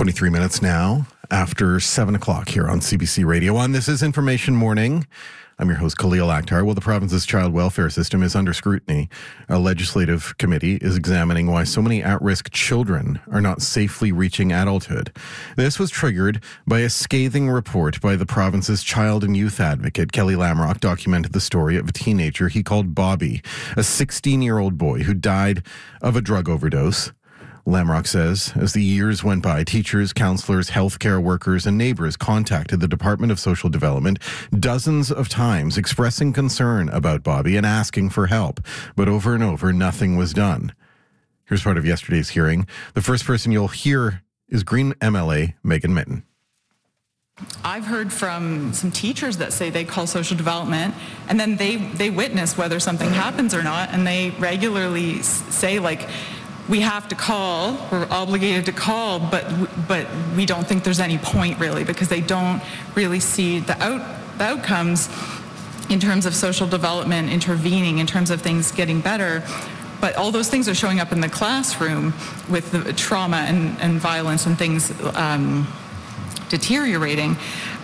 23 minutes now after 7 o'clock here on CBC Radio 1. This is Information Morning. I'm your host, Khalil Akhtar. Well, the province's child welfare system is under scrutiny. A legislative committee is examining why so many at-risk children are not safely reaching adulthood. This was triggered by a scathing report by the province's child and youth advocate. Kelly Lamrock documented the story of a teenager he called Bobby, a 16-year-old boy who died of a drug overdose. Lamrock says, as the years went by, teachers, counselors, healthcare workers, and neighbors contacted the Department of Social Development dozens of times, expressing concern about Bobby and asking for help. But over and over, nothing was done. Here's part of yesterday's hearing. The first person you'll hear is Green MLA Megan Mitton. I've heard from some teachers that say they call social development and then they witness whether something happens or not, and they regularly say, like, we have to call, we're obligated to call, but we don't think there's any point really, because they don't really see the outcomes in terms of social development intervening, in terms of things getting better. But all those things are showing up in the classroom with the trauma and violence and things deteriorating.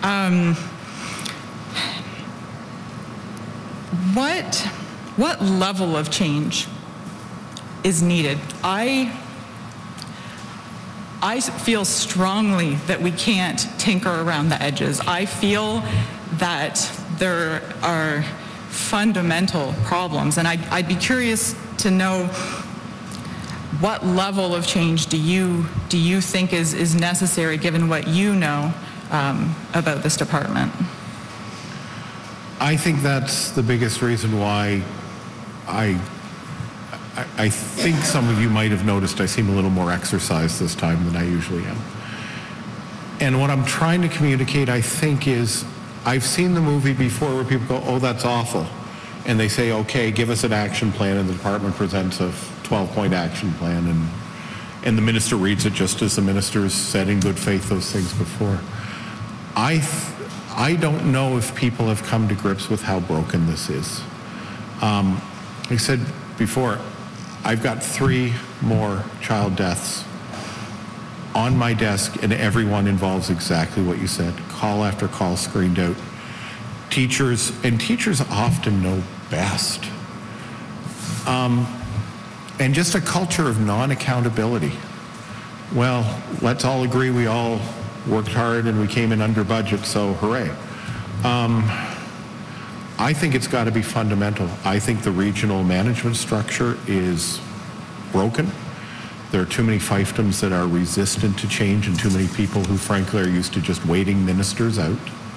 What level of change is needed? I feel strongly that we can't tinker around the edges. I feel that there are fundamental problems, and I'd be curious to know what level of change do you think is necessary, given what you know about this department? I think that's the biggest reason why I think some of you might have noticed I seem a little more exercised this time than I usually am. And what I'm trying to communicate, I think, is I've seen the movie before where people go, oh, that's awful. And they say, okay, give us an action plan, and the department presents a 12-point action plan, and the minister reads it just as the minister's said in good faith those things before. I don't know if people have come to grips with how broken this is. I said before, I've got 3 more child deaths on my desk, and everyone involves exactly what you said. Call after call screened out. Teachers often know best. And just a culture of non-accountability. Well, let's all agree we all worked hard and we came in under budget, so hooray. I think it's got to be fundamental. I think the regional management structure is broken. There are too many fiefdoms that are resistant to change, and too many people who frankly are used to just waiting ministers out.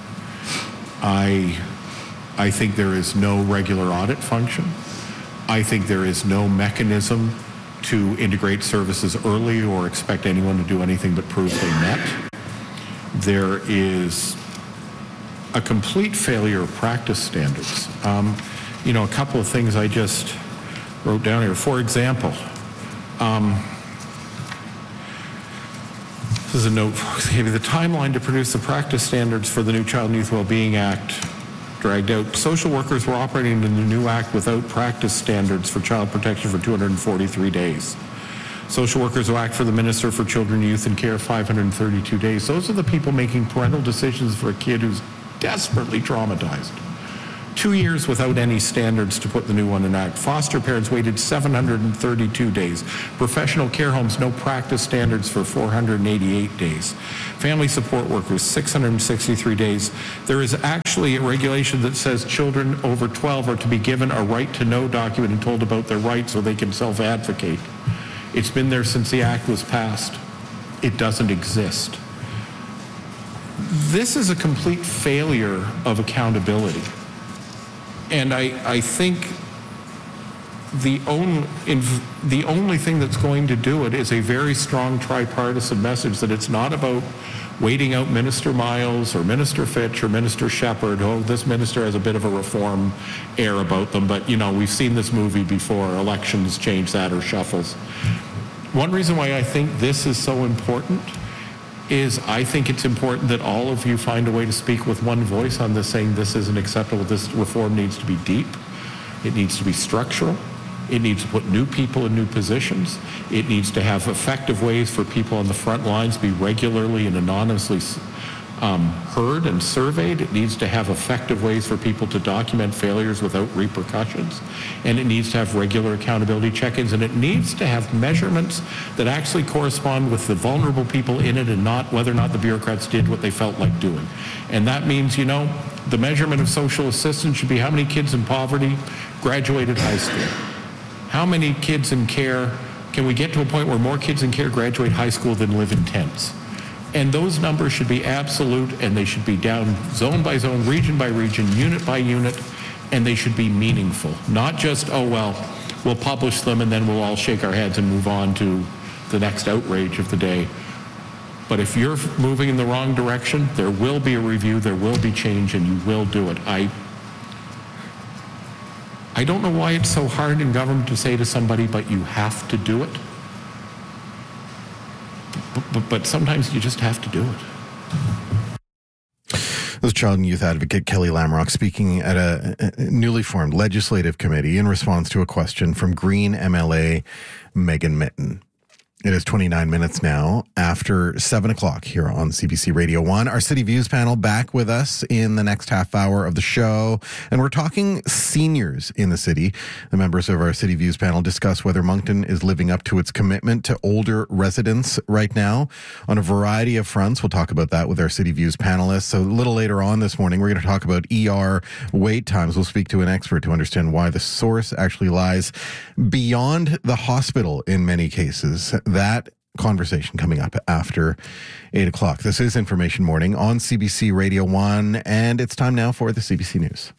I think there is no regular audit function. I think there is no mechanism to integrate services early or expect anyone to do anything but prove they met. There is a complete failure of practice standards. A couple of things I just wrote down here. For example, this is a note. The timeline to produce the practice standards for the new Child and Youth Wellbeing Act dragged out. Social workers were operating in the new act without practice standards for child protection for 243 days. Social workers who act for the Minister for Children, Youth and Care 532 days. Those are the people making parental decisions for a kid who's desperately traumatized. 2 years without any standards to put the new one in act. Foster parents waited 732 days. Professional care homes, no practice standards for 488 days. Family support workers, 663 days. There is actually a regulation that says children over 12 are to be given a right to know document and told about their rights so they can self-advocate. It's been there since the act was passed. It doesn't exist. This is a complete failure of accountability. And I think the only thing that's going to do it is a very strong tripartisan message that it's not about waiting out Minister Miles or Minister Fitch or Minister Shepherd. Oh, this minister has a bit of a reform air about them, but we've seen this movie before. Elections change that or shuffles. One reason why I think this is so important is I think it's important that all of you find a way to speak with one voice on this, saying this isn't acceptable, this reform needs to be deep, it needs to be structural, It needs to put new people in new positions. It needs to have effective ways for people on the front lines to be regularly and anonymously heard and surveyed. It needs to have effective ways for people to document failures without repercussions. And it needs to have regular accountability check-ins. And it needs to have measurements that actually correspond with the vulnerable people in it and not whether or not the bureaucrats did what they felt like doing. And that means, the measurement of social assistance should be how many kids in poverty graduated high school. How many kids in care, can we get to a point where more kids in care graduate high school than live in tents? And those numbers should be absolute, and they should be down zone by zone, region by region, unit by unit, and they should be meaningful. Not just, we'll publish them and then we'll all shake our heads and move on to the next outrage of the day. But if you're moving in the wrong direction, there will be a review, there will be change, and you will do it. I don't know why it's so hard in government to say to somebody, but you have to do it. But sometimes you just have to do it. This is Child and Youth Advocate Kelly Lamrock speaking at a newly formed legislative committee in response to a question from Green MLA Megan Mitton. It is 29 minutes now after 7 o'clock here on CBC Radio 1. Our City Views panel back with us in the next half hour of the show. And we're talking seniors in the city. The members of our City Views panel discuss whether Moncton is living up to its commitment to older residents right now on a variety of fronts. We'll talk about that with our City Views panelists. So a little later on this morning, we're going to talk about ER wait times. We'll speak to an expert to understand why the source actually lies beyond the hospital in many cases. That conversation coming up after 8 o'clock. This is Information Morning on CBC Radio 1, and it's time now for the CBC News.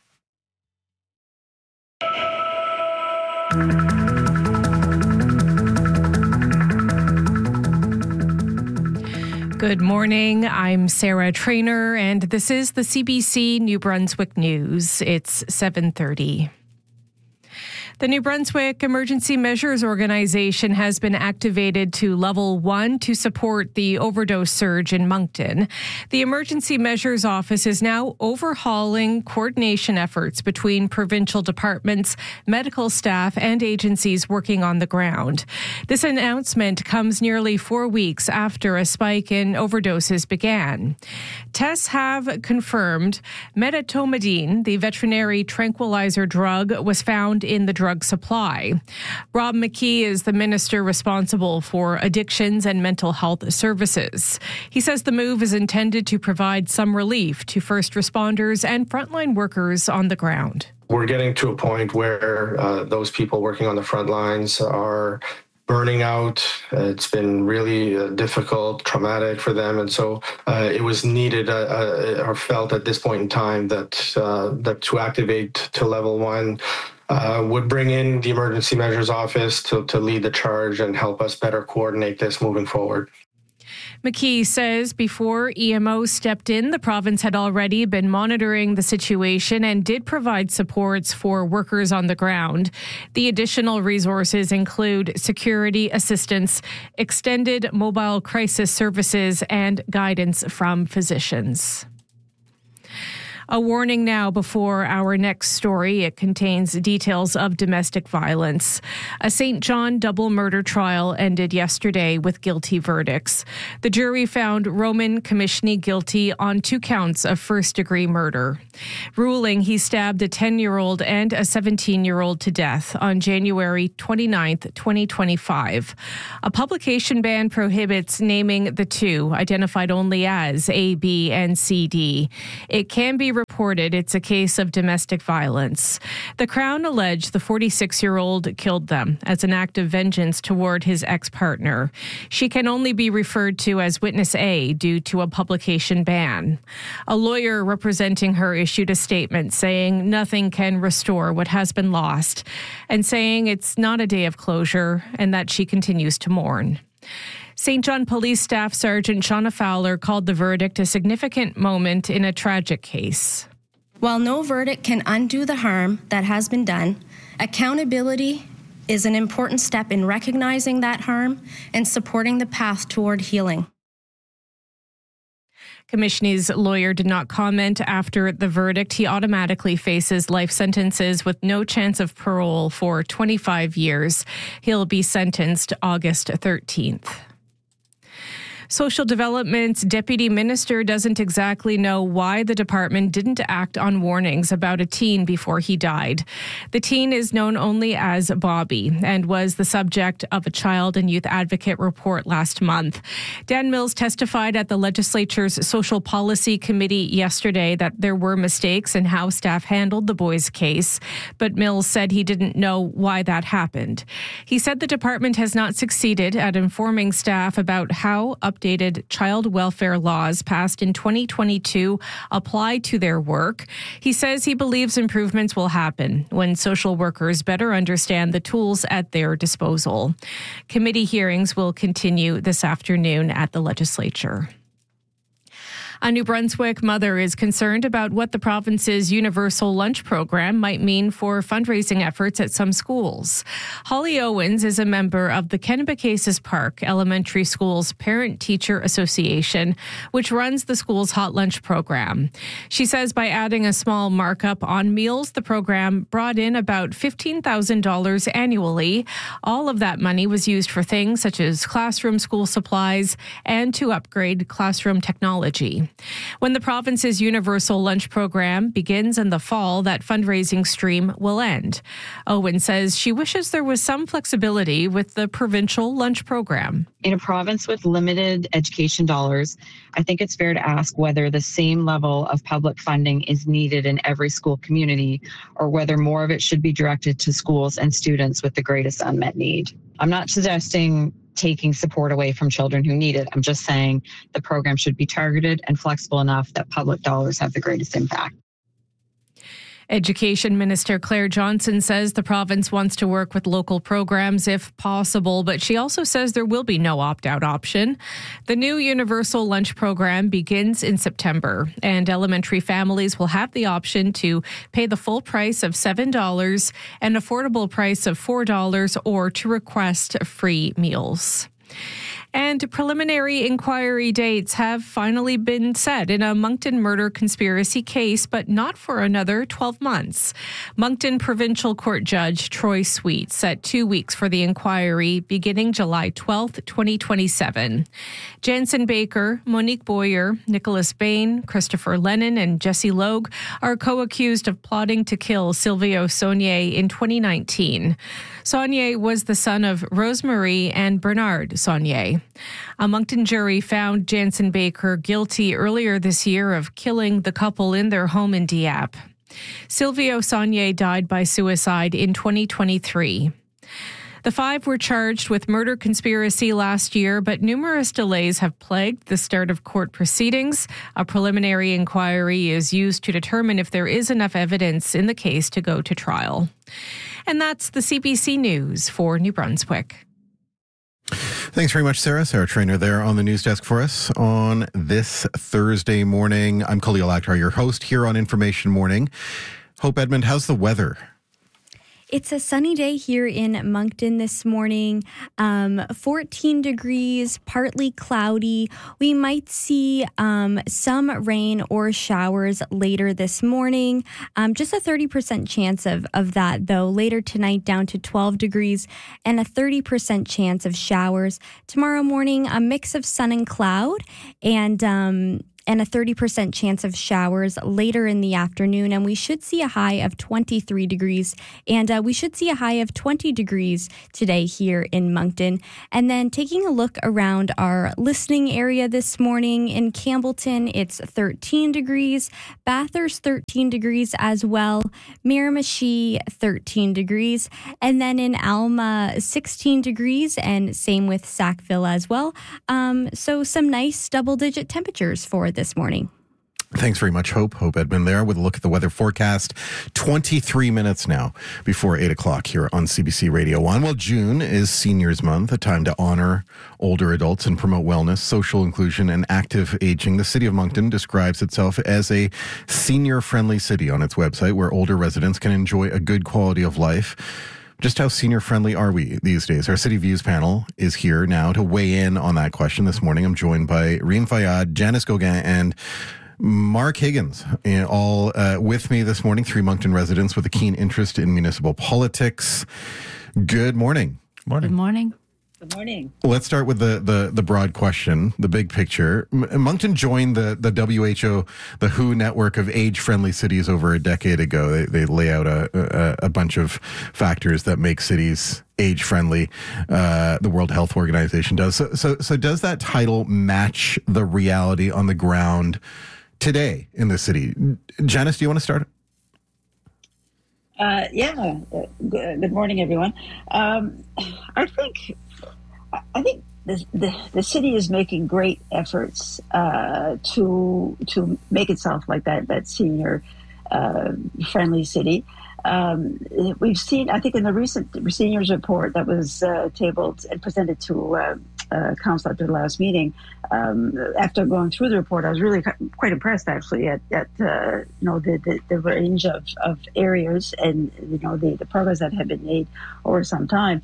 Good morning. I'm Sarah Traynor, and this is the CBC New Brunswick News. It's 7:30. The New Brunswick Emergency Measures Organization has been activated to Level 1 to support the overdose surge in Moncton. The Emergency Measures Office is now overhauling coordination efforts between provincial departments, medical staff, and agencies working on the ground. This announcement comes nearly 4 weeks after a spike in overdoses began. Tests have confirmed medetomidine, the veterinary tranquilizer drug, was found in the drug supply. Rob McKee is the minister responsible for addictions and mental health services. He says the move is intended to provide some relief to first responders and frontline workers on the ground. We're getting to a point where those people working on the front lines are burning out. It's been really difficult, traumatic for them. And so it was needed or felt at this point in time that to activate to Level 1 would bring in the Emergency Measures Office to lead the charge and help us better coordinate this moving forward. McKee says before EMO stepped in, the province had already been monitoring the situation and did provide supports for workers on the ground. The additional resources include security assistance, extended mobile crisis services, and guidance from physicians. A warning now before our next story. It contains details of domestic violence. A St. John double murder trial ended yesterday with guilty verdicts. The jury found Roman Komishny guilty on 2 counts of first-degree murder, ruling he stabbed a 10-year-old and a 17-year-old to death on January 29, 2025. A publication ban prohibits naming the two, identified only as A, B, and CD. It can be reported it's a case of domestic violence. The Crown alleged the 46-year-old killed them as an act of vengeance toward his ex-partner. She can only be referred to as Witness A due to a publication ban. A lawyer representing her issued a statement saying nothing can restore what has been lost and saying it's not a day of closure and that she continues to mourn. St. John Police Staff Sergeant Shauna Fowler called the verdict a significant moment in a tragic case. While no verdict can undo the harm that has been done, accountability is an important step in recognizing that harm and supporting the path toward healing. Komishny's lawyer did not comment after the verdict. He automatically faces life sentences with no chance of parole for 25 years. He'll be sentenced August 13th. Social Development's deputy minister doesn't exactly know why the department didn't act on warnings about a teen before he died. The teen is known only as Bobby and was the subject of a child and youth advocate report last month. Dan Mills testified at the legislature's Social Policy Committee yesterday that there were mistakes in how staff handled the boy's case, but Mills said he didn't know why that happened. He said the department has not succeeded at informing staff about how updated child welfare laws passed in 2022 apply to their work. He says he believes improvements will happen when social workers better understand the tools at their disposal. Committee hearings will continue this afternoon at the legislature. A New Brunswick mother is concerned about what the province's universal lunch program might mean for fundraising efforts at some schools. Holly Owens is a member of the Kennebecasis Park Elementary School's Parent-Teacher Association, which runs the school's hot lunch program. She says by adding a small markup on meals, the program brought in about $15,000 annually. All of that money was used for things such as classroom school supplies and to upgrade classroom technology. When the province's universal lunch program begins in the fall, that fundraising stream will end. Owen says she wishes there was some flexibility with the provincial lunch program. In a province with limited education dollars, I think it's fair to ask whether the same level of public funding is needed in every school community, or whether more of it should be directed to schools and students with the greatest unmet need. I'm not suggesting taking support away from children who need it. I'm just saying the program should be targeted and flexible enough that public dollars have the greatest impact. Education Minister Claire Johnson says the province wants to work with local programs if possible, but she also says there will be no opt-out option. The new universal lunch program begins in September, and elementary families will have the option to pay the full price of $7, an affordable price of $4, or to request free meals. And preliminary inquiry dates have finally been set in a Moncton murder conspiracy case, but not for another 12 months. Moncton Provincial Court Judge Troy Sweet set 2 weeks for the inquiry beginning July 12th, 2027. Jansen Baker, Monique Boyer, Nicholas Bain, Christopher Lennon, and Jesse Logue are co-accused of plotting to kill Silvio Saunier in 2019. Saunier was the son of Rosemarie and Bernard Saunier. A Moncton jury found Jansen Baker guilty earlier this year of killing the couple in their home in Dieppe. Silvio Saunier died by suicide in 2023. The five were charged with murder conspiracy last year, but numerous delays have plagued the start of court proceedings. A preliminary inquiry is used to determine if there is enough evidence in the case to go to trial. And that's the CBC News for New Brunswick. Thanks very much, Sarah. Sarah Trainer there on the news desk for us on this Thursday morning. I'm Khalil Akhtar, your host here on Information Morning. Hope Edmund, how's the weather? It's a sunny day here in Moncton this morning, 14 degrees, partly cloudy. We might see some rain or showers later this morning. Just a 30% chance of that, though. Later tonight, down to 12 degrees and a 30% chance of showers. Tomorrow morning, a mix of sun and cloud and a 30% chance of showers later in the afternoon. And we should see a high of 23 degrees. And we should see a high of 20 degrees today here in Moncton. And then taking a look around our listening area this morning in Campbellton, it's 13 degrees. Bathurst, 13 degrees as well. Miramichi, 13 degrees. And then in Alma, 16 degrees. And same with Sackville as well. So some nice double-digit temperatures for this morning. Thanks very much, Hope. Hope Edmund there with a look at the weather forecast. 23 minutes now before 8 o'clock here on CBC Radio 1. Well, June is Seniors Month, a time to honor older adults and promote wellness, social inclusion, and active aging. The City of Moncton describes itself as a senior-friendly city on its website where older residents can enjoy a good quality of life. Just how senior friendly are we these days? Our City Views panel is here now to weigh in on that question this morning. I'm joined by Reem Fayyad, Janice Gauguin, and Mark Higgins, all with me this morning, 3 Moncton residents with a keen interest in municipal politics. Good morning. Morning. Good morning. Good morning. Let's start with the broad question, the big picture. Moncton joined the WHO, the WHO network of age-friendly cities over a decade ago. They lay out a bunch of factors that make cities age-friendly. The World Health Organization does. So does that title match the reality on the ground today in the city? Janice, do you want to start? Good morning, everyone. I think the city is making great efforts to make itself like that senior friendly city. We've seen, I think, in the recent seniors report that was tabled and presented to council after the last meeting. After going through the report, I was really quite impressed, actually, at the range of areas and the progress that had been made over some time.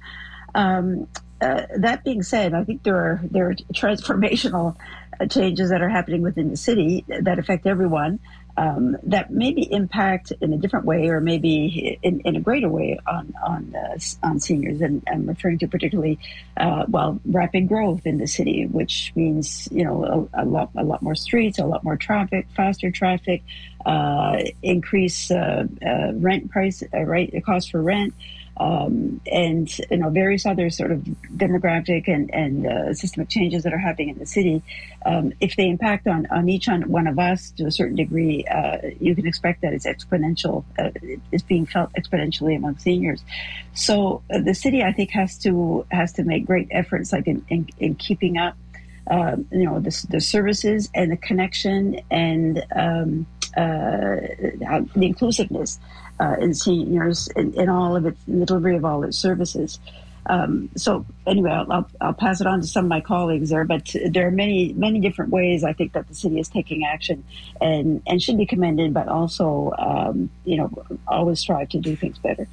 That being said, I think there are transformational changes that are happening within the city that affect everyone, that maybe impact in a different way or maybe in a greater way on seniors. And I'm referring to particularly rapid growth in the city, which means a lot more streets, a lot more traffic, faster traffic, increase rent price, cost for rent. And various other sort of demographic and systemic changes that are happening in the city. If they impact on each one of us to a certain degree, you can expect that it's exponential. It's being felt exponentially among seniors. So the city, I think, has to make great efforts, like in keeping up, the services and the connection and the inclusiveness in seniors in all of its, in the delivery of all its services. So anyway, I'll pass it on to some of my colleagues there, but there are many different ways I think that the city is taking action and should be commended, but also, always strive to do things better.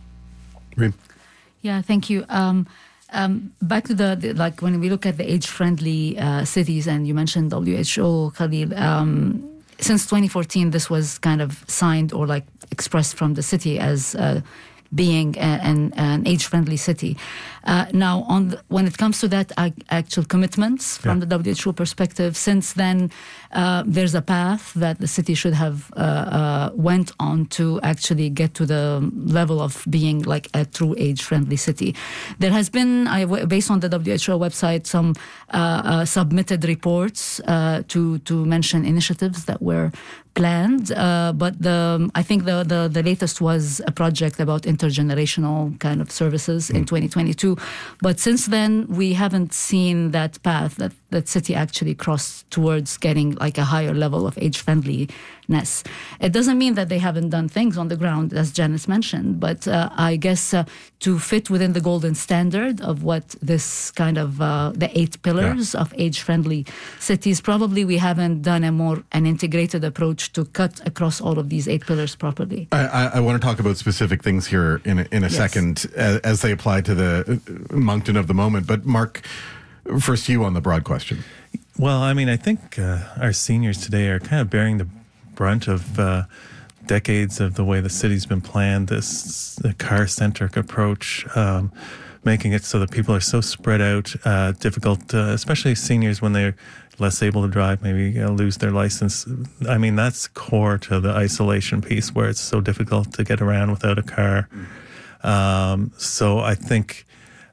Yeah, thank you. Back to the like when we look at the age-friendly cities, and you mentioned WHO, Khalil, since 2014, this was kind of signed or like expressed from the city as being an age-friendly city. Now, when it comes to that actual commitments from the WHO perspective, since then, there's a path that the city should have went on to actually get to the level of being like a true age-friendly city. There has been, based on the WHO website, some submitted reports to mention initiatives that were planned, but I think the latest was a project about intergenerational kind of services in 2022. But since then, we haven't seen that path that city actually crossed towards getting like a higher level of age friendliness. It doesn't mean that they haven't done things on the ground, as Janice mentioned, but I guess to fit within the golden standard of what this kind of the 8 pillars of age friendly cities, probably we haven't done an integrated approach to cut across all of these 8 pillars properly. I want to talk about specific things here in a second as they apply to the Moncton of the moment. But Mark, first you on the broad question. Well, I mean, I think our seniors today are kind of bearing the brunt of decades of the way the city's been planned, this car-centric approach, making it so that people are so spread out, difficult, especially seniors when they're less able to drive, maybe lose their license. I mean, that's core to the isolation piece where it's so difficult to get around without a car. So I think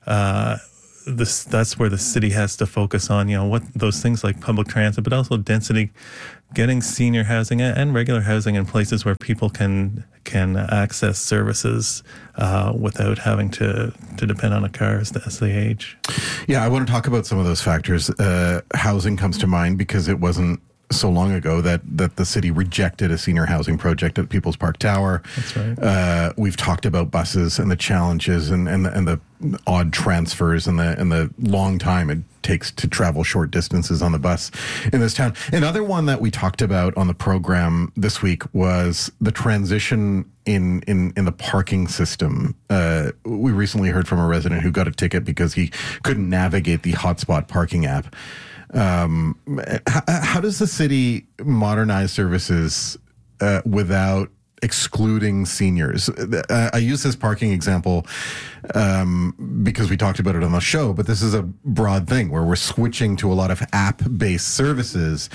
that's where the city has to focus on, what those things like public transit, but also density, getting senior housing and regular housing in places where people can access services without having to depend on a car as they age. Yeah, I want to talk about some of those factors. Housing comes to mind because it wasn't so long ago that the city rejected a senior housing project at People's Park Tower. That's right. We've talked about buses and the challenges and the odd transfers and the long time it takes to travel short distances on the bus in this town. Another one that we talked about on the program this week was the transition in the parking system. We recently heard from a resident who got a ticket because he couldn't navigate the hotspot parking app. How does the city modernize services without excluding seniors? I use this parking example because we talked about it on the show, but this is a broad thing where we're switching to a lot of app-based services,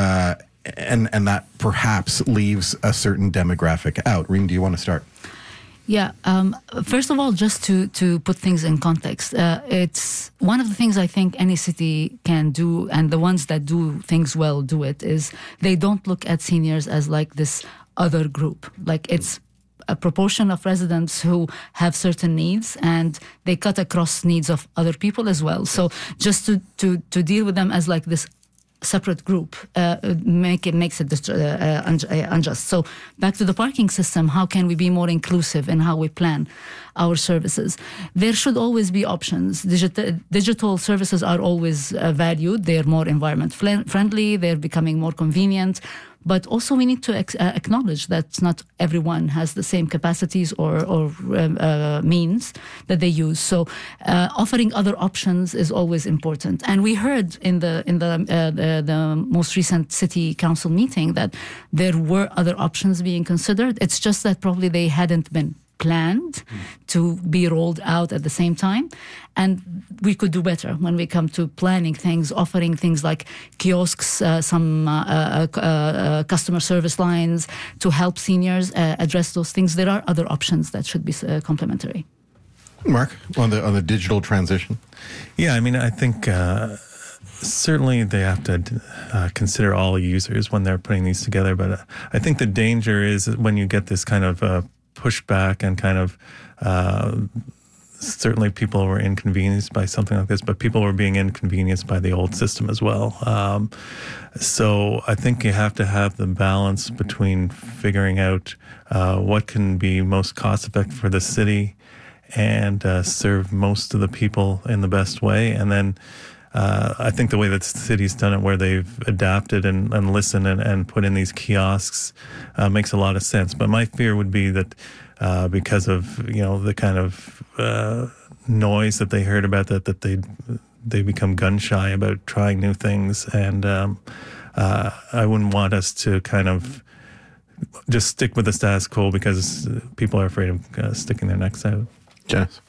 and that perhaps leaves a certain demographic out. Reem, do you want to start? Yeah. First of all, just to put things in context, it's one of the things I think any city can do, and the ones that do things well do it, is they don't look at seniors as like this other group. Like, it's a proportion of residents who have certain needs, and they cut across needs of other people as well. So just to deal with them as like this separate group makes it unjust. So back to the parking system, how can we be more inclusive in how we plan our services? There should always be options. Digital services are always valued. They're more environment friendly. They're becoming more convenient. But also we need to acknowledge that not everyone has the same capacities or means that they use. So offering other options is always important. And we heard in the most recent city council meeting that there were other options being considered. It's just that probably they hadn't been planned to be rolled out at the same time. And we could do better when we come to planning things, offering things like kiosks, some customer service lines to help seniors address those things. There are other options that should be complementary. Mark, on the digital transition? Yeah, I mean, I think certainly they have to consider all users when they're putting these together. But I think the danger is when you get this kind of pushback and kind of certainly people were inconvenienced by something like this, but people were being inconvenienced by the old system as well. So I think you have to have the balance between figuring out what can be most cost effective for the city and serve most of the people in the best way. And then I think the way that the city's done it, where they've adapted and listened and put in these kiosks, makes a lot of sense. But my fear would be that because of the kind of noise that they heard about that they become gun shy about trying new things, and I wouldn't want us to kind of just stick with the status quo because people are afraid of sticking their necks out. Janice?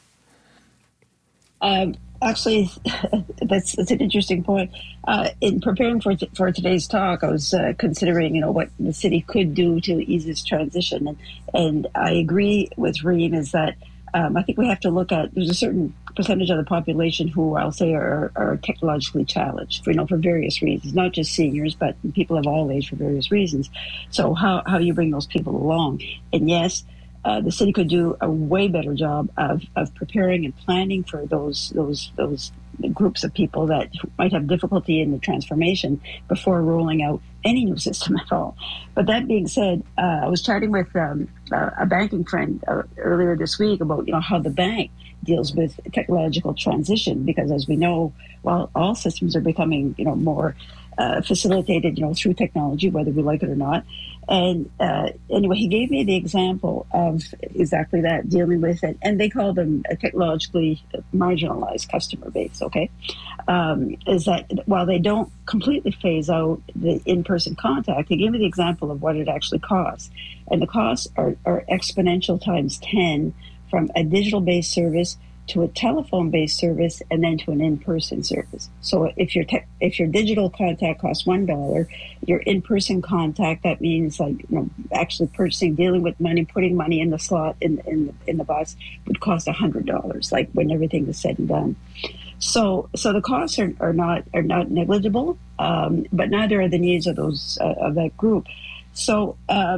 Actually, that's an interesting point. In preparing for today's talk, I was considering, what the city could do to ease this transition, and I agree with Reem is that I think we have to look at there's a certain percentage of the population who I'll say are technologically challenged for various reasons, not just seniors, but people of all age for various reasons. So how you bring those people along, and yes. The city could do a way better job of preparing and planning for those groups of people that might have difficulty in the transformation before rolling out any new system at all. But that being said, I was chatting with a banking friend earlier this week about how the bank deals with technological transition, because as we know, while all systems are becoming more facilitated through technology, whether we like it or not. And anyway, he gave me the example of exactly that, dealing with it. And they call them a technologically marginalized customer base, okay? Is that while they don't completely phase out the in-person contact, he gave me the example of what it actually costs. And the costs are exponential times 10 from a digital-based service to a telephone-based service, and then to an in-person service. So if your digital contact costs $1, your in-person contact, that means actually purchasing, dealing with money, putting money in the slot in the bus, would cost $100. Like when everything is said and done. So the costs are not negligible, but neither are the needs of those of that group. So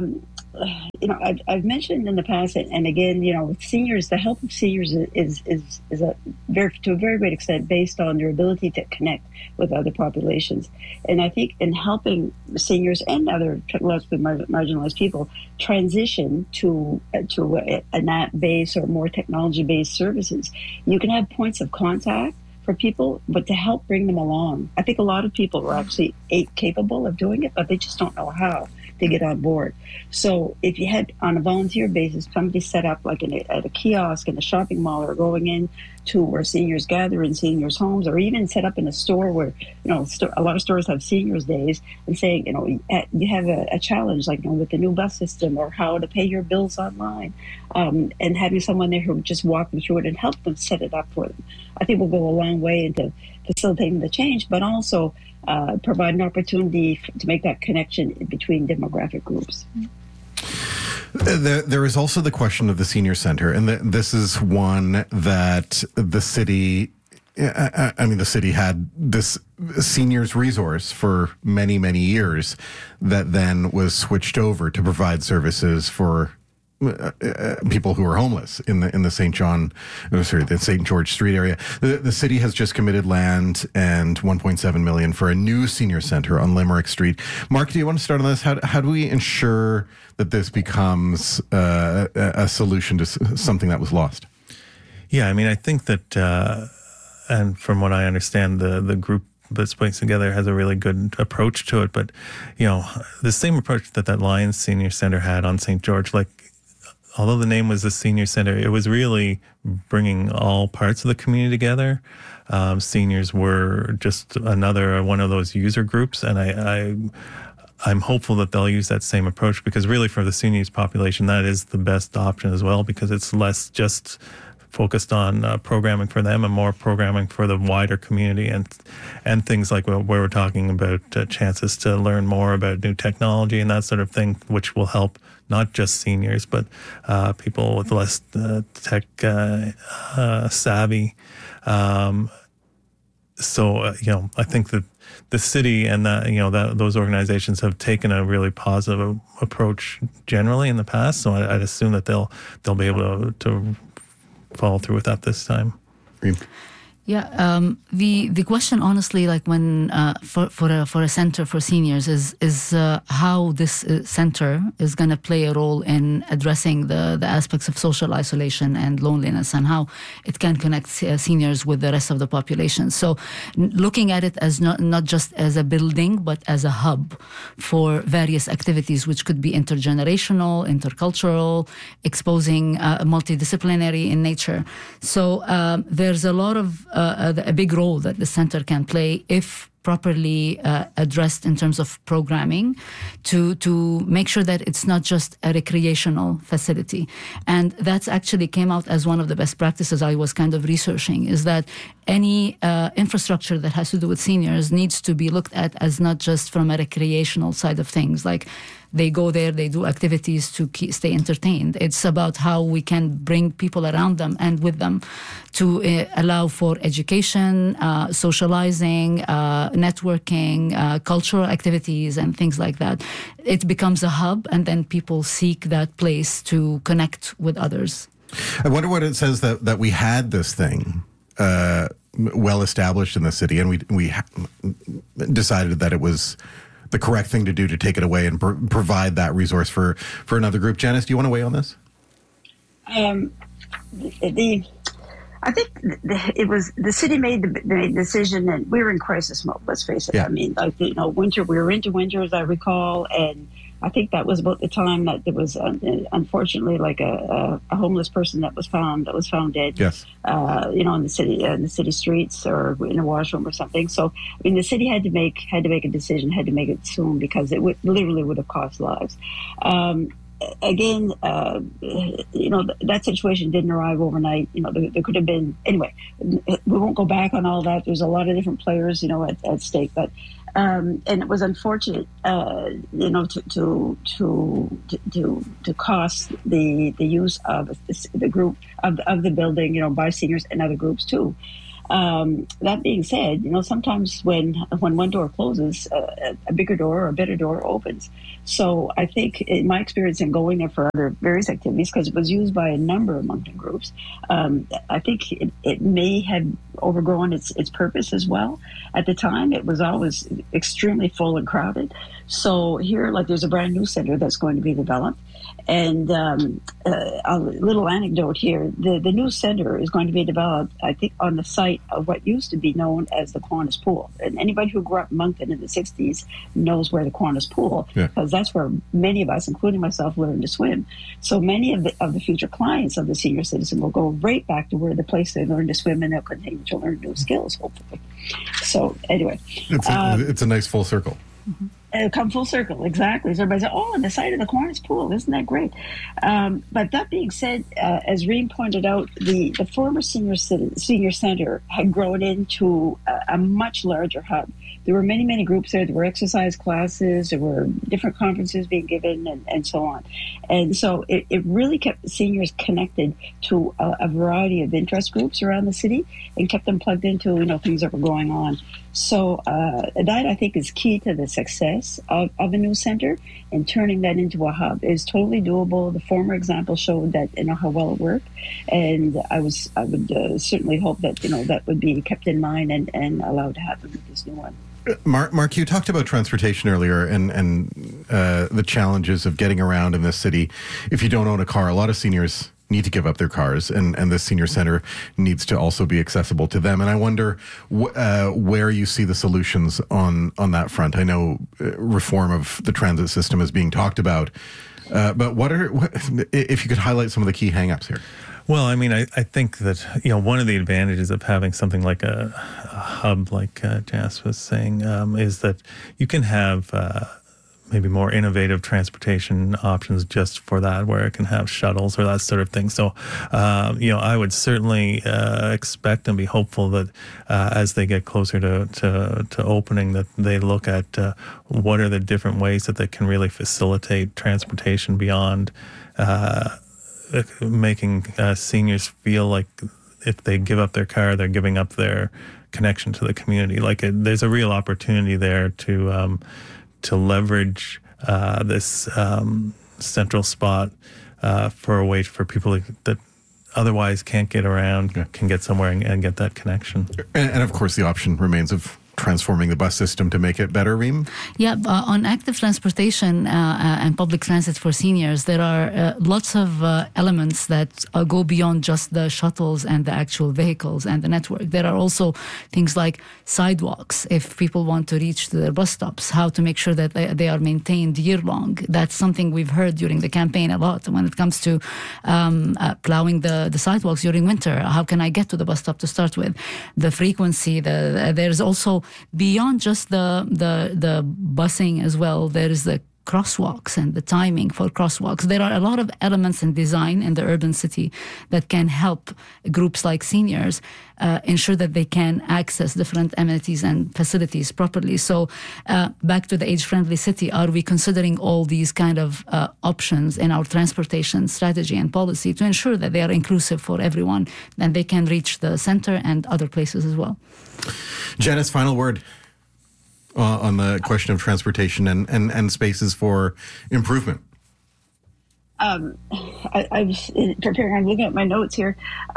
I've mentioned in the past, and again, with seniors, the help of seniors is to a very great extent based on their ability to connect with other populations. And I think in helping seniors and other technologically marginalized people transition to an app-based or more technology-based services, you can have points of contact for people, but to help bring them along. I think a lot of people are actually capable of doing it, but they just don't know how to get on board. So if you had, on a volunteer basis, somebody set up like at a kiosk in a shopping mall, or going in to where seniors gather in seniors' homes, or even set up in a store where, a lot of stores have seniors' days, and saying, you have a challenge, like, with the new bus system, or how to pay your bills online, and having someone there who would just walk them through it and help them set it up for them, I think will go a long way into facilitating the change, but also provide an opportunity to make that connection between demographic groups. There is also the question of the senior center, and this is one that the city, the city had this seniors resource for many, many years that then was switched over to provide services for people who are homeless in the St. George Street area. The city has just committed land and $1.7 million for a new senior center on Limerick Street. Mark, do you want to start on this? How do we ensure that this becomes a solution to something that was lost? Yeah, I think that, and from what I understand, the group that's putting together has a really good approach to it. But, the same approach that Lions Senior Center had on St. George, although the name was the Senior Center, it was really bringing all parts of the community together. Seniors were just another one of those user groups, and I'm hopeful that they'll use that same approach, because really for the seniors population, that is the best option as well, because it's less just focused on programming for them and more programming for the wider community, and things like where we're talking about chances to learn more about new technology and that sort of thing, which will help not just seniors, but people with less tech savvy. I think that the city and those organizations have taken a really positive approach generally in the past. So I'd assume that they'll be able to follow through with that this time. Yeah, the question, honestly, when for a center for seniors is how this center is going to play a role in addressing the aspects of social isolation and loneliness, and how it can connect seniors with the rest of the population. So, looking at it as not just as a building, but as a hub for various activities, which could be intergenerational, intercultural, exposing multidisciplinary in nature. So there's a lot of a big role that the center can play if properly addressed in terms of programming, to make sure that it's not just a recreational facility. And that's actually came out as one of the best practices I was kind of researching, is that any infrastructure that has to do with seniors needs to be looked at as not just from a recreational side of things, like they go there, they do activities to stay entertained. It's about how we can bring people around them and with them to allow for education, socializing, networking, cultural activities, and things like that. It becomes a hub, and then people seek that place to connect with others. I wonder what it says that we had this thing well established in the city, and we decided that it was the correct thing to do to take it away and provide that resource for another group. Janice, do you want to weigh on this? I think it was the city made the decision, and we were in crisis mode. Let's face it. Yeah. Winter. We were into winter, as I recall, and I think that was about the time that there was, unfortunately, like a homeless person that was found dead. Yes. In the city streets or in a washroom or something. So, the city had to make a decision, had to make it soon, because it literally would have cost lives. Again, that situation didn't arrive overnight. There could have been, anyway, we won't go back on all that. There's a lot of different players, at stake, but, and it was unfortunate, to cost the use of the group of the building, by seniors and other groups too. That being said, sometimes when one door closes, a bigger door or a better door opens. So I think in my experience in going there for other various activities, because it was used by a number of Moncton groups, I think it may have overgrown its purpose as well. At the time, it was always extremely full and crowded. So here, there's a brand new center that's going to be developed. And a little anecdote here, the new center is going to be developed, I think, on the site of what used to be known as the Kiwanis Pool. And anybody who grew up in Moncton in the 60s knows where the Kiwanis Pool, because that's where many of us, including myself, learned to swim. So many of the future clients of the senior citizen will go right back to where the place they learned to swim, and they'll continue to learn new skills, hopefully. So anyway. It's a nice full circle. Mm-hmm. Come full circle, exactly. So everybody said, on the side of the Kiwanis Pool, isn't that great? But that being said, as Reem pointed out, the former senior center had grown into a much larger hub. There were many, many groups there. There were exercise classes. There were different conferences being given and so on. And so it really kept seniors connected to a variety of interest groups around the city and kept them plugged into, things that were going on. So that, I think, is key to the success of a new center, and turning that into a hub is totally doable. The former example showed that, how well it worked. And I would certainly hope that, that would be kept in mind and allowed to happen with this new one. Mark, you talked about transportation earlier and the challenges of getting around in this city. If you don't own a car, a lot of seniors need to give up their cars, and this senior center needs to also be accessible to them. And I wonder where you see the solutions on that front. I know reform of the transit system is being talked about, but if you could highlight some of the key hang-ups here? Well, I mean, I think that, one of the advantages of having something like a hub, like Janice was saying, is that you can have maybe more innovative transportation options just for that, where it can have shuttles or that sort of thing. So, I would certainly expect and be hopeful that as they get closer to opening, that they look at what are the different ways that they can really facilitate transportation beyond making seniors feel like if they give up their car, they're giving up their connection to the community. There's a real opportunity there to leverage this central spot for a way for people that otherwise can't get around, can get somewhere and get that connection. And of course, the option remains of transforming the bus system to make it better, Reem? Yeah, on active transportation and public transit for seniors, there are lots of elements that go beyond just the shuttles and the actual vehicles and the network. There are also things like sidewalks, if people want to reach their bus stops, how to make sure that they are maintained year-long. That's something we've heard during the campaign a lot when it comes to plowing the sidewalks during winter. How can I get to the bus stop to start with? The frequency, there's also beyond just the busing as well, there is the crosswalks and the timing for crosswalks. There are a lot of elements in design in the urban city that can help groups like seniors ensure that they can access different amenities and facilities properly. So back to the age-friendly city, are we considering all these kind of options in our transportation strategy and policy to ensure that they are inclusive for everyone and they can reach the center and other places as well? Janice, final word on the question of transportation and spaces for improvement. I was preparing, I'm looking at my notes here.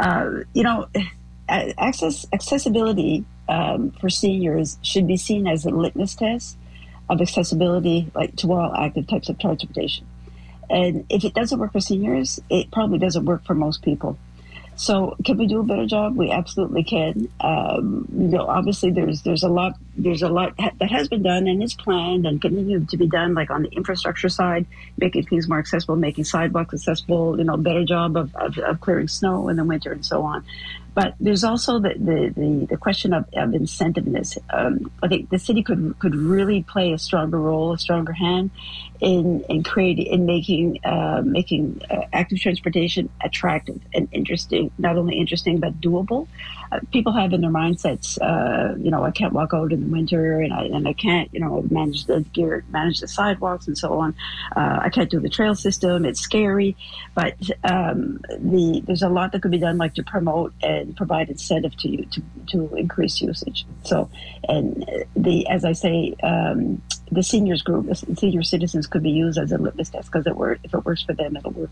Accessibility for seniors should be seen as a litmus test of accessibility, to all active types of transportation. And if it doesn't work for seniors, it probably doesn't work for most people. So can we do a better job? We absolutely can. Obviously there's a lot that has been done and is planned and continue to be done, like on the infrastructure side, making things more accessible, making sidewalks accessible, better job of clearing snow in the winter and so on. But there's also the question of incentiveness. I think the city could really play a stronger role, a stronger hand in making active transportation attractive and interesting. Not only interesting but doable. people have in their mindsets, I can't walk out in the winter, and I can't, manage the sidewalks and so on. I can't do the trail system. It's scary, but there's a lot that could be done, like to promote and provide incentive to you to increase usage. So, and as I say, the seniors group, the senior citizens could be used as a litmus test, because if it works for them, it'll work